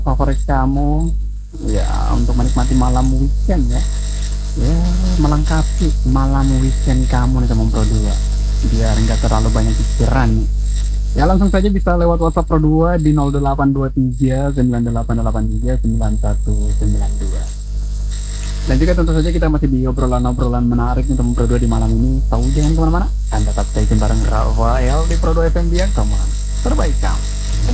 favorit kamu ya untuk menikmati malam weekend ya. Ya, melengkapi malam weekend kamu nih teman Pro 2 biar nggak terlalu banyak pikiran nih. Ya langsung saja bisa lewat WhatsApp Pro 2 di 0823 9883 9192. Dan juga tentu saja kita masih di obrolan-obrolan menarik nih teman Pro 2 di malam ini. Tahu jangan kemana-mana. Anda tetap stay tune bareng Rafael di Pro 2 FM biar teman terbaik kamu.